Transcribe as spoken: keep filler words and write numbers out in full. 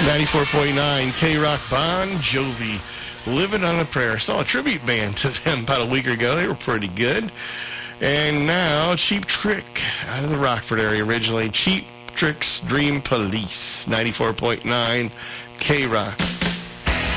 ninety-four point nine K-Rock, Bon Jovi, Living on a Prayer. Saw a tribute band to them about a week ago. They were pretty good. And now Cheap Trick, out of the Rockford area originally. Cheap Trick's Dream Police, ninety-four point nine K-Rock.